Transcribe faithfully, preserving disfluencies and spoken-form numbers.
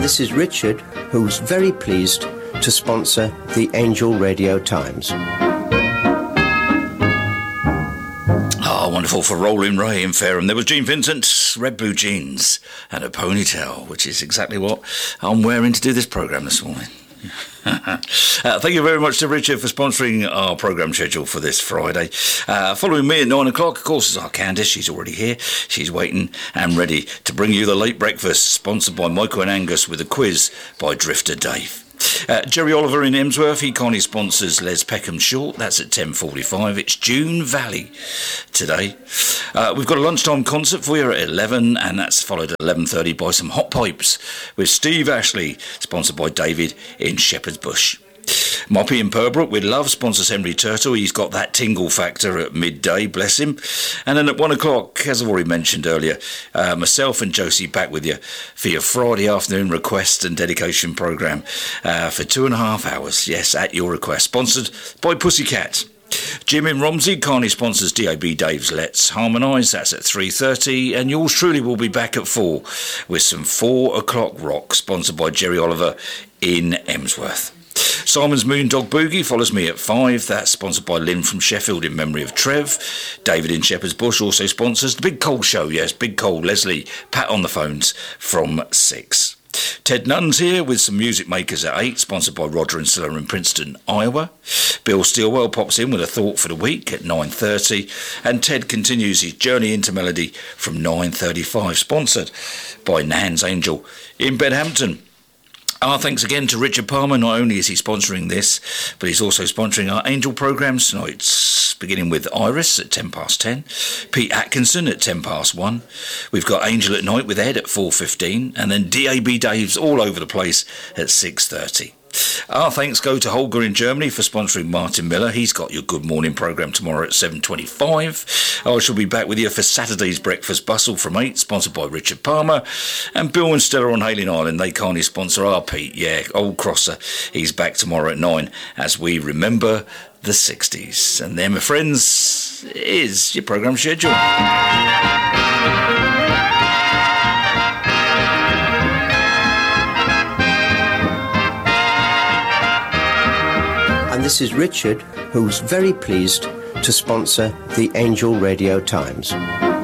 this is Richard, who's very pleased to sponsor the Angel Radio Times. Ah, wonderful for Rolling Ray in Fareham. There was Gene Vincent, red blue jeans and a ponytail, which is exactly what I'm wearing to do this programme this morning. uh, thank you very much to Richard for sponsoring our programme schedule for this Friday. Uh, following me at nine o'clock, of course, is our Candice. She's already here. She's waiting and ready to bring you the late breakfast, sponsored by Michael and Angus with a quiz by Drifter Dave. Uh, Jerry Oliver in Emsworth, he kindly sponsors Les Peckham Short. That's at ten forty-five. It's June Valley today. Uh, we've got a lunchtime concert for you at eleven, and that's followed at eleven thirty by some hot pipes with Steve Ashley, sponsored by David in Shepherd's Bush. Moppy in Purbrook with Love sponsors Henry Turtle. He's got that tingle factor at midday, bless him. And then at one o'clock, as I've already mentioned earlier, uh, myself and Josie back with you for your Friday afternoon request and dedication programme uh, for two and a half hours. Yes, at your request. Sponsored by Pussycat. Jim in Romsey kindly sponsors D A B Dave's Let's Harmonise. That's at three thirty, and yours truly will be back at four with some four o'clock rock sponsored by Jerry Oliver in Emsworth. Simon's Moon Dog Boogie follows me at five. That's sponsored by Lynn from Sheffield in memory of Trev. David in Shepherd's Bush also sponsors the Big Cold Show. Yes, Big Cold, Leslie, Pat on the phones from six. Ted Nunn's here with some music makers at eight, sponsored by Roger and Silla in Princeton, Iowa. Bill Steelwell pops in with a thought for the week at nine thirty, and Ted continues his journey into melody from nine thirty-five, sponsored by Nan's Angel in Bedhampton. Our thanks again to Richard Palmer. Not only is he sponsoring this, but he's also sponsoring our Angel programmes tonight, beginning with Iris at ten past ten, Pete Atkinson at ten past one. We've got Angel at Night with Ed at four fifteen, and then D A B Dave's all over the place at six thirty. Our thanks go to Holger in Germany for sponsoring Martin Miller. He's got your Good Morning programme tomorrow at seven twenty-five. I shall be back with you for Saturday's Breakfast Bustle from eight, sponsored by Richard Palmer. And Bill and Stella on Hailing Island, they kindly sponsor our Pete. Yeah, old crosser. He's back tomorrow at nine as we remember the sixties. And there, my friends, is your programme schedule. And this is Richard, who's very pleased to sponsor the Angel Radio Times.